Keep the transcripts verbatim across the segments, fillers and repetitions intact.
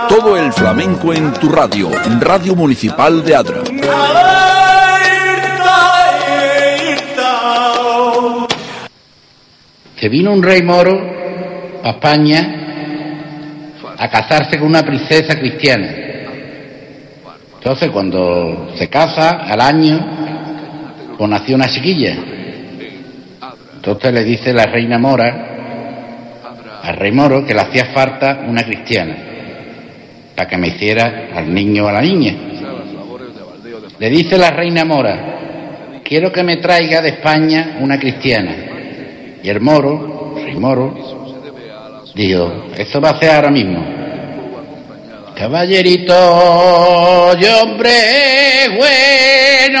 Todo el flamenco en tu radio, Radio Municipal de Adra. Se vino un rey moro a España a casarse con una princesa cristiana. Entonces, cuando se casa, al año, pues nació una chiquilla. Entonces le dice la reina mora al rey moro que le hacía falta una cristiana para que me hiciera al niño o a la niña. Le dice la reina mora: quiero que me traiga de España una cristiana. Y el moro, el rey moro, dijo: eso va a ser ahora mismo. Caballerito y hombre bueno,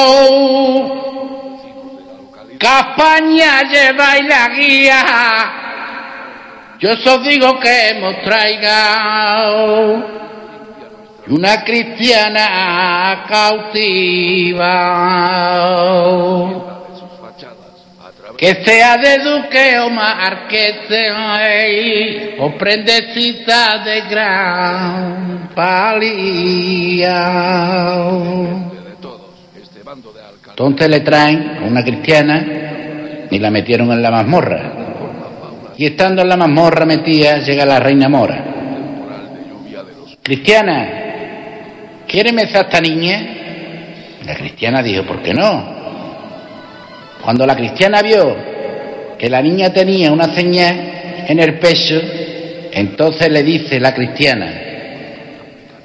que a España lleváis la guía, yo os digo que hemos traigado una cristiana cautiva, que sea de duque o marquesa o prendecita de gran valía. Entonces le traen a una cristiana y la metieron en la mazmorra. Y estando en la mazmorra metida, llega la reina mora. Cristiana, ¿quiere besar a esta niña? La cristiana dijo: ¿por qué no? Cuando la cristiana vio que la niña tenía una señal en el pecho, entonces le dice la cristiana: